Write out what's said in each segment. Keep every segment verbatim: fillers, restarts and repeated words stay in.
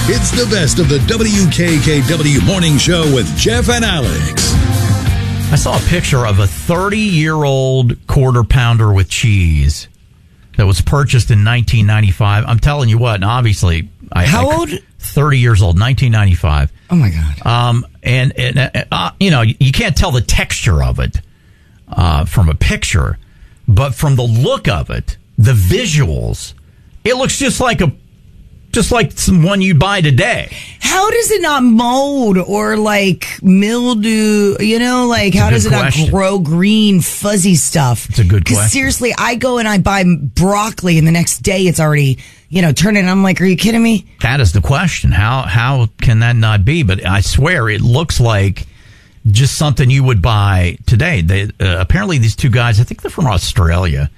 It's the best of the W K K W Morning Show with Jeff and Alex. I saw a picture of a thirty-year-old quarter pounder with cheese that was purchased in nineteen ninety-five. I'm telling you what, and obviously... I, How I, old? thirty years old, nineteen ninety-five. Oh, my God. Um, and, and uh, you know, you can't tell the texture of it uh, from a picture, but from the look of it, the visuals, it looks just like a just like some one you buy today. How does it not mold or like mildew? You know, like how does it question. not grow green, fuzzy stuff? It's a good question. Because seriously, I go and I buy broccoli, and the next day it's already, you know, turning. I'm like, are you kidding me? That is the question. How how can that not be? But I swear, it looks like just something you would buy today. They uh, apparently these two guys, I think they're from Australia.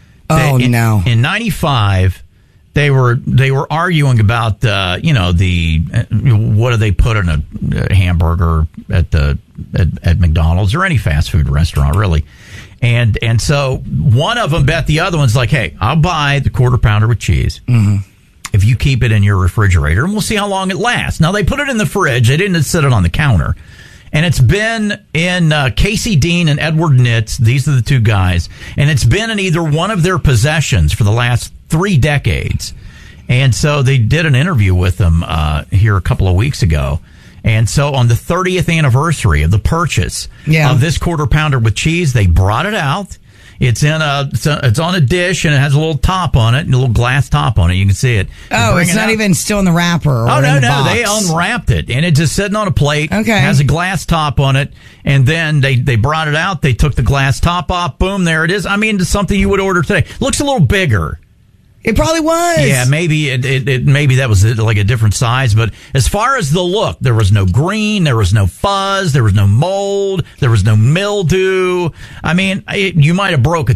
Oh they, in, no! In ninety-five. They were they were arguing about uh, you know the uh, what do they put in a, a hamburger at the at, at McDonald's or any fast food restaurant really, and and so one of them bet the other one's like, hey, I'll buy the quarter pounder with cheese mm-hmm. if you keep it in your refrigerator, and we'll see how long it lasts. Now they put it in the fridge; they didn't sit it on the counter. And it's been in uh, Casey Dean and Edward Nitz. These are the two guys. And it's been in either one of their possessions for the last three decades. And so they did an interview with them uh, here a couple of weeks ago. And so on the thirtieth anniversary of the purchase yeah. of this quarter pounder with cheese, they brought it out. It's in a, it's, a, it's on a dish, and it has a little top on it, and a little glass top on it. You can see it. Oh, it's it not out. even still in the wrapper or Oh, in no, the no. box. They unwrapped it, and it's just sitting on a plate. Okay. Has a glass top on it, and then they, they brought it out. They took the glass top off. Boom, there it is. I mean, it's something you would order today. Looks a little bigger. It probably was. Yeah, maybe it, it, it maybe that was like a different size. But as far as the look, there was no green, there was no fuzz, there was no mold, there was no mildew. I mean, it, you might have broke a